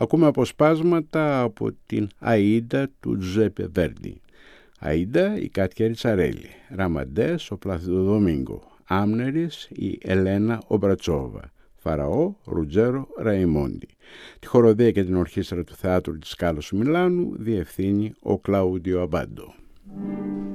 Ακούμε αποσπάσματα από την Αΐντα του Τζουζέπε Βέρντι. Αΐντα η Κάτια Ριτσαρέλη, Ραμαντές ο Πλάθιδο Δομίνγκο, Άμνερης η Ελένα Ομπρατσόβα, Φαραώ Ρουτζέρο Ραϊμόντι. Τη χοροδία και την ορχήστρα του Θεάτρου της Σκάλος του Μιλάνου διευθύνει ο Κλαούντιο Αμπάντο.